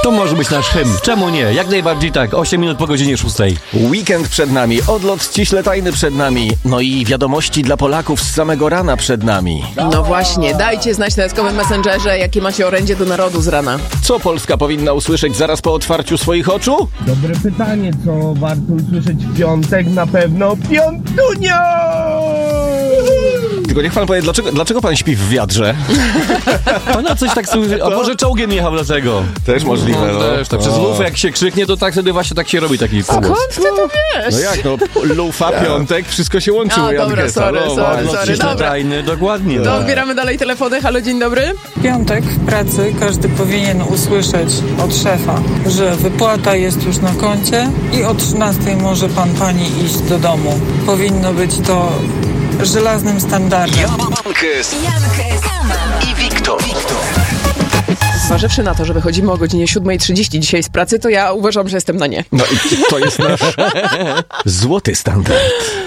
To może być nasz hymn. Czemu nie? Jak najbardziej tak. 8 minut po godzinie 6. Weekend przed nami, odlot ściśle tajny przed nami, no i wiadomości dla Polaków z samego rana przed nami. No właśnie, dajcie znać na eskowym Messengerze, jakie macie orędzie do narodu z rana. Co Polska powinna usłyszeć zaraz po otwarciu swoich oczu? Dobre pytanie, co warto usłyszeć w piątek? Na pewno piątunio! Tylko niech pan powie, dlaczego pan śpi w wiadrze? Pana coś tak słyszy. A może czołgiem jechał dlatego? Też możliwe, no. Też, tak przez lufę jak się krzyknie, to tak wtedy właśnie tak się robi taki głos. Skąd ty to wiesz? No jak, no lufa, piątek, wszystko się łączyło. A, dobra, sorry, Dobra. dobra. Tajny, dokładnie. To odbieramy dalej telefony. Halo, dzień dobry. W piątek w pracy każdy powinien usłyszeć od szefa, że wypłata jest już na koncie i o 13 może pan, pani iść do domu. Powinno być to żelaznym standardem. Jankes i Wiktor. Zważywszy na to, że wychodzimy o godzinie 7:30 dzisiaj z pracy, to ja uważam, że jestem na nie. No i to jest nasz złoty standard.